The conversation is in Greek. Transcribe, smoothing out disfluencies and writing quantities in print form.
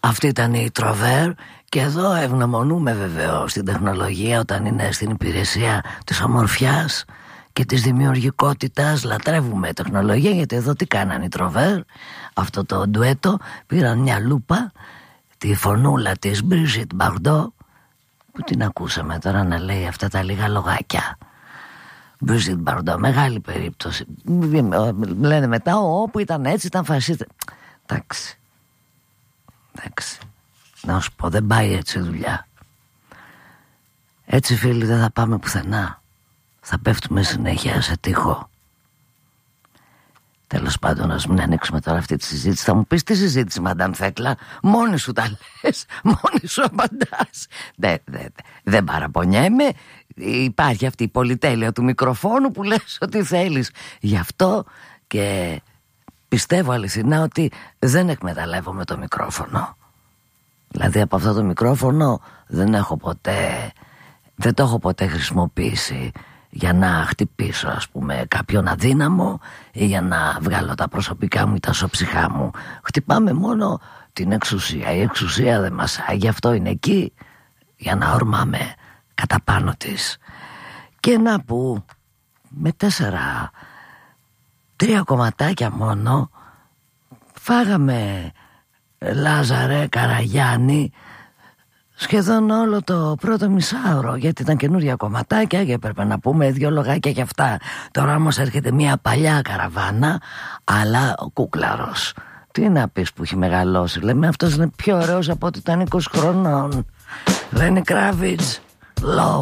Αυτή ήταν η Τροβέρ. Και εδώ ευγνωμονούμε βεβαίως στην τεχνολογία όταν είναι στην υπηρεσία της ομορφιάς και της δημιουργικότητας. Λατρεύουμε τεχνολογία, γιατί εδώ τι κάνανε οι Τροβέρ, αυτό το ντουέτο, πήραν μια λούπα, τη φωνούλα της Μπριζίτ Μπαρντό, που την ακούσαμε τώρα να λέει αυτά τα λίγα λογάκια. Μπριζίτ Μπαρντό, μεγάλη περίπτωση. Λένε μετά όπου ήταν έτσι, ήταν φασίστα. Εντάξει, να σου πω, δεν πάει έτσι η δουλειά. Έτσι, φίλοι, δεν θα πάμε πουθενά. Θα πέφτουμε συνέχεια σε τείχο. Τέλος πάντων, ας μην ανοίξουμε τώρα αυτή τη συζήτηση. Θα μου πεις τι συζήτηση, Μαντάμ Θέκλα? Μόνη σου τα λες, μόνη σου απαντάς. Δεν παραπονιέμαι. Υπάρχει αυτή η πολυτέλεια του μικροφόνου που λες ό,τι θέλεις. Γι' αυτό και πιστεύω αληθινά ότι δεν εκμεταλλεύομαι το μικρόφωνο. Δηλαδή από αυτό το μικρόφωνο δεν το έχω ποτέ χρησιμοποιήσει για να χτυπήσω, ας πούμε, κάποιον αδύναμο ή για να βγάλω τα προσωπικά μου ή τα σωψυχά μου. Χτυπάμε μόνο την εξουσία. Η εξουσία δεν μασάει, γι' αυτό είναι εκεί, για να ορμάμε κατά πάνω της. Και να που με 3 κομματάκια μόνο φάγαμε, Λάζαρε Καραγιάννη, σχεδόν όλο το πρώτο μισάωρο, γιατί ήταν καινούρια κομματάκια και έπρεπε να πούμε 2 λογάκια για αυτά. Τώρα όμως έρχεται μια παλιά καραβάνα, αλλά ο κούκλαρος, τι να πεις που έχει μεγαλώσει. Λέμε αυτός είναι πιο ωραίος από ότι ήταν 20 χρονών. Λένε Κράβιτς, Love.